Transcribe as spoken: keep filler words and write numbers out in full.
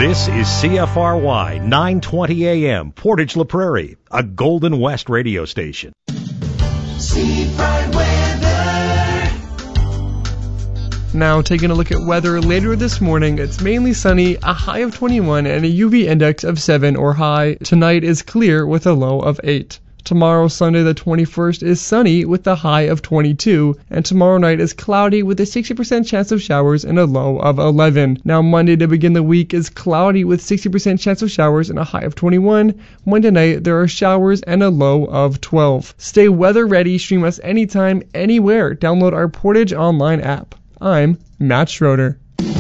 This is C F R Y nine twenty A M, Portage La Prairie, a Golden West radio station. Seafront weather. Now, taking a look at weather later this morning, it's mainly sunny, a high of twenty-one, and a U V index of seven or high. Tonight is clear with a low of eight. Tomorrow, Sunday the twenty-first, is sunny with a high of twenty-two, and tomorrow night is cloudy with a sixty percent chance of showers and a low of eleven. Now, Monday to begin the week is cloudy with sixty percent chance of showers and a high of twenty-one. Monday night, there are showers and a low of twelve. Stay weather ready, stream us anytime, anywhere. Download our Portage Online app. I'm Matt Schroeder.